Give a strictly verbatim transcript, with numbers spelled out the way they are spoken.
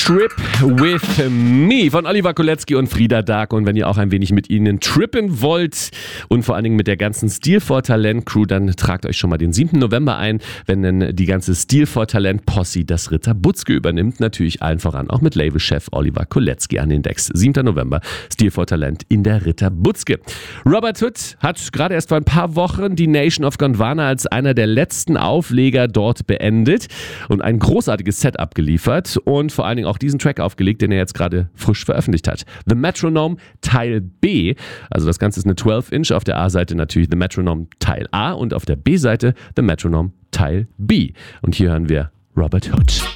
Trip with Me von Oliver Kolecki und Frida Dark. Und wenn ihr auch ein wenig mit ihnen trippen wollt und vor allen Dingen mit der ganzen Stil for Talent Crew, dann tragt euch schon mal den siebten November ein, wenn dann die ganze Stil for Talent Posse das Ritter Butzke übernimmt. Natürlich allen voran auch mit Labelchef Oliver Kolecki an den Decks. siebter November, Stil for Talent in der Ritter Butzke. Robert Hood hat gerade erst vor ein paar Wochen die Nation of Gondwana als einer der letzten Aufleger dort beendet und ein großartiges Set abgeliefert und vor allen Dingen auch diesen Track aufgelegt, den er jetzt gerade frisch veröffentlicht hat. The Metronome Teil B, also das Ganze ist eine zwölf Inch, auf der A-Seite natürlich The Metronome Teil A und auf der B-Seite The Metronome Teil B. Und hier hören wir Robert Hood.